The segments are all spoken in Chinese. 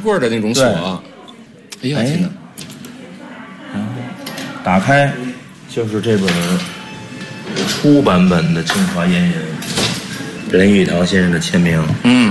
棍的那种锁。哎呀天哪！ 打开就是这本初版本的《清华烟云》，任玉堂先生的签名。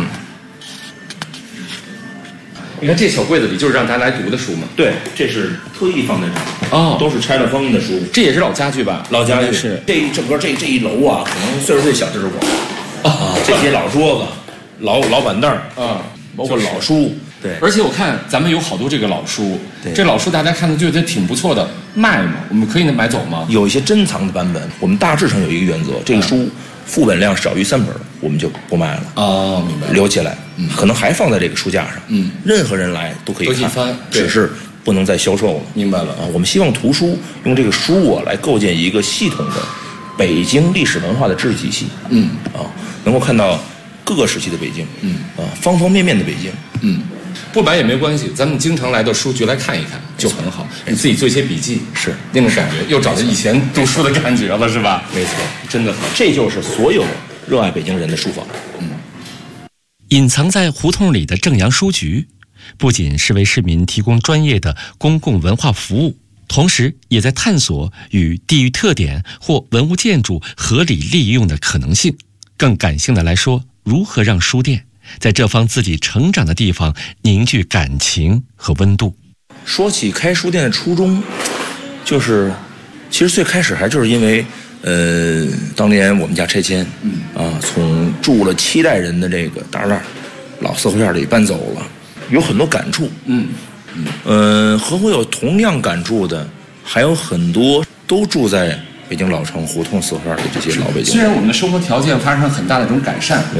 你看这小柜子里就是让大家来读的书嘛。 对，这是特意放在这儿都是拆了封的书。 这也是老家具吧？ 老家具是。 整个这一楼啊，可能岁数最小就是我这些老桌子、老板凳包括老书。对， 而且我看咱们有好多这个老书，这老书大家看的觉得挺不错的，卖吗？我们可以买走吗？ 有一些珍藏的版本，我们大致上有一个原则，这个书副本量少于3本，我们就不卖了。 明白。 留起来，可能还放在这个书架上。任何人来都可以翻， 只是不能再销售了。 明白了我们希望图书用这个书来构建一个系统的北京历史文化的知识体系。能够看到各个时期的北京。方方面面的北京。 不买也没关系，咱们经常来到书局来看一看就很好。你自己做一些笔记， 是那种感觉，又找到以前读书的感觉了，是吧？ 没错，真的好，这就是所有热爱北京人的书房。 隐藏在胡同里的正阳书局，不仅是为市民提供专业的公共文化服务，同时也在探索与地域特点或文物建筑合理利用的可能性。更感性的来说，如何让书店在这方自己成长的地方凝聚感情和温度。 说起开书店的初衷，就是其实最开始还就是因为当年我们家拆迁，从住了7代人的这个大栅老四合院里搬走了，有很多感触。和我有同样感触的还有很多都住在北京老城胡同四合院的这些老北京人。 虽然我们的生活条件发生了很大的这种改善，